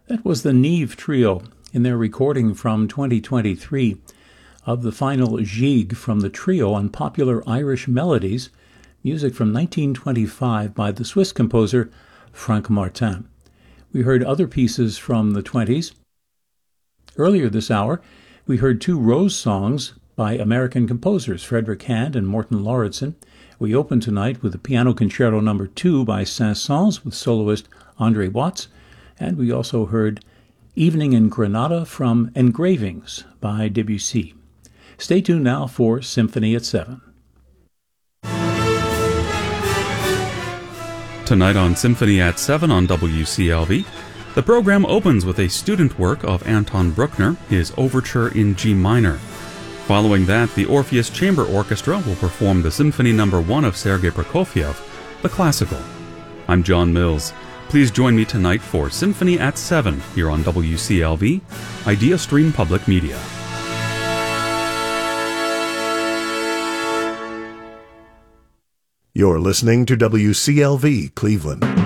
That was the Neve Trio in their recording from 2023 of the final Gigue from the trio on popular Irish melodies, music from 1925 by the Swiss composer Franck Martin. We heard other pieces from the 20s. Earlier this hour, we heard two Rose songs by American composers Frederick Hand and Morton Lauridsen. We opened tonight with the Piano Concerto No. 2 by Saint-Saëns with soloist Andre Watts, and we also heard Evening in Granada from Engravings by Debussy. Stay tuned now for Symphony at 7. Tonight on Symphony at 7 on WCLV, the program opens with a student work of Anton Bruckner, his Overture in G minor. Following that, the Orpheus Chamber Orchestra will perform the Symphony No. 1 of Sergei Prokofiev, the classical. I'm John Mills. Please join me tonight for Symphony at 7 here on WCLV, Idea Stream Public Media. You're listening to WCLV Cleveland.